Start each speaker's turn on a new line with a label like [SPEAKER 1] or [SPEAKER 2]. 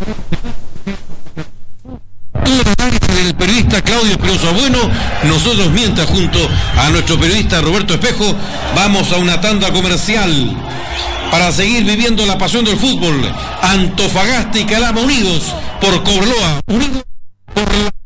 [SPEAKER 1] El periodista Claudio Espinosa Bueno, nosotros mientras junto a nuestro periodista Roberto Espejo vamos a una tanda comercial para seguir viviendo la pasión del fútbol. Antofagasta y Calama unidos por Cobreloa, unidos por la